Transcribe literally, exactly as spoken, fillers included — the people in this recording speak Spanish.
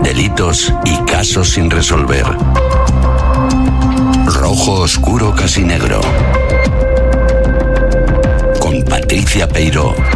Delitos y casos sin resolver. Rojo oscuro casi negro. Con Patricia Peiró.